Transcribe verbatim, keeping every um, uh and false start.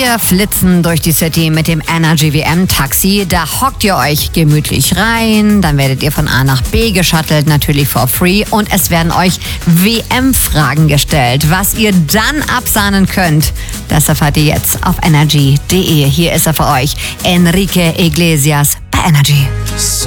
Wir flitzen durch die City mit dem Energy W M Taxi. Da hockt ihr euch gemütlich rein, dann werdet ihr von A nach B geschuttelt, natürlich for free. Und es werden euch W M-Fragen gestellt. Was ihr dann absahnen könnt, das erfahrt ihr jetzt auf energy punkt de. Hier ist er für euch, Enrique Iglesias bei Energy.